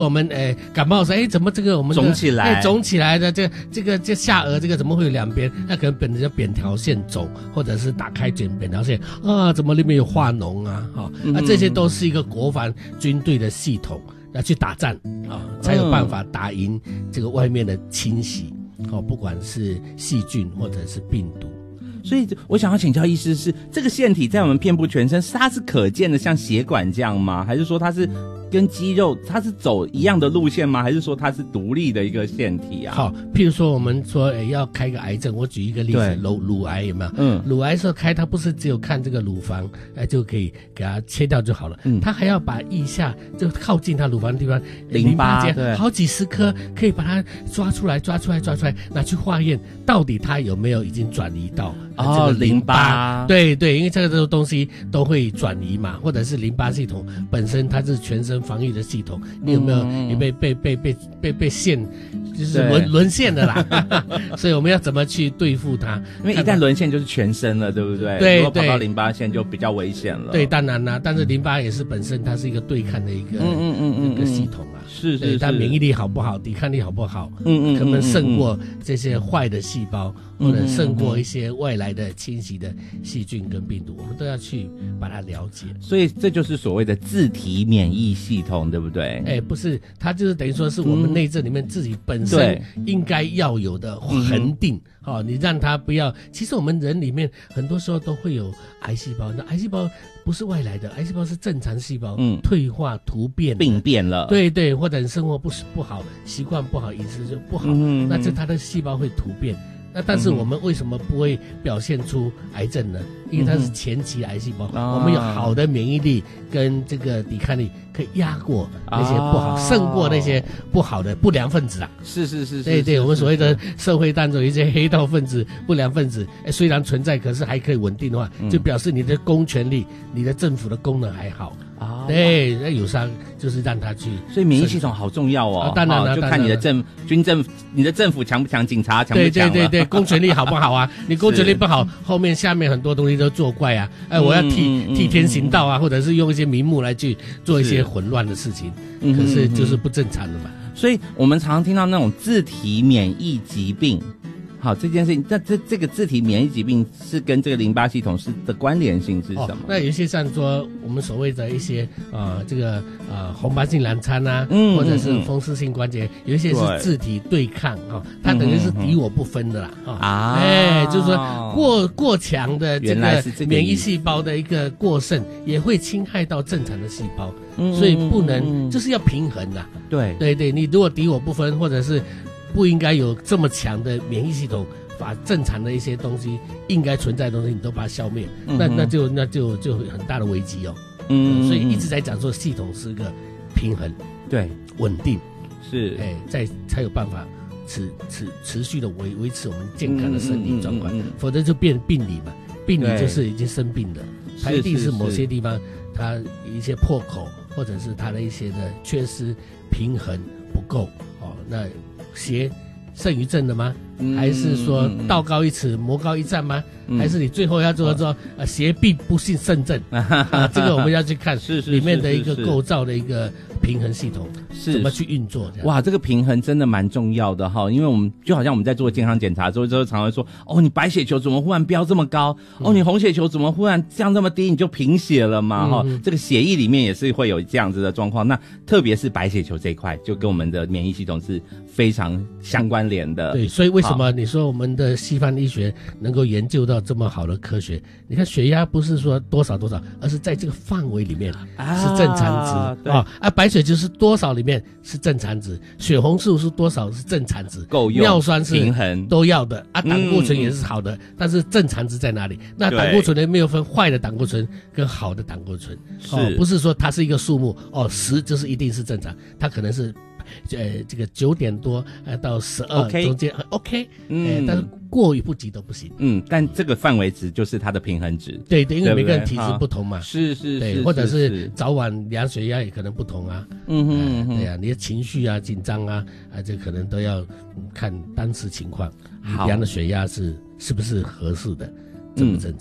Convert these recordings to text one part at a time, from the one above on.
我们感冒说怎么这个我们肿起来， 肿起来的这下颚这个怎么会有两边？那可能本身叫扁桃腺肿，或者是打开扁桃腺啊，怎么里面有化脓啊？这些都是一个国防军队的系统要去打仗啊，才有办法打赢这个外面的侵袭不管是细菌或者是病毒。 所以我想要请教医师是，这个腺体在我们遍布全身，它是可见的像血管这样吗？还是说它是跟肌肉它是走一样的路线吗？还是说它是独立的一个腺体啊？ 好，譬如说我们说要开个癌症，我举一个例子，乳癌有没有？乳癌的时候开它不是只有看这个乳房就可以给它切掉就好了，它还要把腋下就靠近它乳房的地方淋巴结好几十颗，可以把它抓出来拿去化验，到底它有没有已经转移到这个淋巴？对，因为这个东西都会转移嘛，或者是淋巴系统本身它是全身防御的系统，你有没有你被陷，就是沦陷的啦所以我们要怎么去对付它？ 因为一旦沦陷就是全身了，对不对？ 对， 如果跑到淋巴腺就比较危险了。 对，当然啦，但是淋巴也是本身它是一个对抗的一个系统啊， 是它免疫力好不好，抵抗力好不好，可能胜过这些坏的细胞，或者胜过一些外来的侵袭的细菌跟病毒，我们都要去把它了解。 所以这就是所谓的自体免疫系统，对不对？ 不是，它就是等于说是我们内症里面自己本身应该要有的恒定。你让它不要，其实我们人里面很多时候都会有癌细胞，那癌细胞不是外来的，癌细胞是正常细胞，退化突变病变了， 对，或者生活不好，习惯不好，饮食就不好，那这它的细胞会突变。那但是我们为什么不会表现出癌症呢？因为它是前期癌细胞，我们有好的免疫力跟这个抵抗力，可以压过那些不好，胜过那些不好的不良分子啊。 是， 对，我们所谓的社会当中有一些黑道分子、不良分子，虽然存在，可是还可以稳定的话，就表示你的公权力、你的政府的功能还好。对，那有伤就是让他去， 所以免疫系统好重要哦。 当然了， 就看你的你的政府强不强，警察强不强。 对，公权力好不好啊？你公权力不好，后面下面很多东西都作怪啊。我要替天行道啊，或者是用一些名目来去做一些混乱的事情，可是就是不正常的嘛。 所以我们常常听到那种自体免疫疾病。好，这件事情，这个自体免疫疾病是跟这个淋巴系统的关联性是什么？ 那有些像说我们所谓的一些红斑性狼疮啊，或者是风湿性关节，有一些是自体对抗它等于是敌我不分的啦就是说过强的这个免疫细胞的一个过剩，也会侵害到正常的细胞，所以不能就是要平衡啦。对，你如果敌我不分，或者是不应该有这么强的免疫系统，把正常的一些东西应该存在的东西你都把它消灭，那就有很大的危机哦。所以一直在讲说系统是个平衡， 对， 稳定， 是， 才有办法持续的维持我们健康的身体状况，否则就变病理嘛。病理就是已经生病了，它一定是某些地方它一些破口，或者是它的一些的缺失平衡不够那邪胜于正的吗？还是说道高一尺魔高一丈吗？还是你最后要做邪必不信胜正这个我们要去看里面的一个构造的一个平衡系统怎么去运作。 哇，这个平衡真的蛮重要的因为我们就好像我们在做健康检查之后常常会说你白血球怎么忽然飙这么高你红血球怎么忽然降这么低，你就贫血了嘛这个血液里面也是会有这样子的状况，那特别是白血球这一块就跟我们的免疫系统是非常相关联的。 对，所以为什么你说我们的西方医学能够研究到这么好的科学？你看血压不是说多少多少，而是在这个范围里面是正常值白血球是多少里面是正常值，血红素是多少是正常值， 够用， 尿酸是平衡都要的胆固醇也是好的，但是正常值在哪里？那胆固醇呢没有分坏的胆固醇跟好的胆固醇不是说它是一个数目10就是一定是正常，它可能是这个9点多到12中间 OK， 但是过于不及都不行。 但这个范围值就是它的平衡值。 对，因为每个人体质不同嘛。 是， 对，或者是早晚量血压也可能不同啊。对啊，你的情绪啊、紧张啊，这可能都要看当时情况，量的血压是不是合适的，正不正常。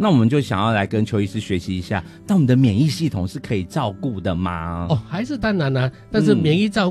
那我们就想要来跟邱医师学习一下，那我们的免疫系统是可以照顾的吗？ 还是当然啦，但是免疫照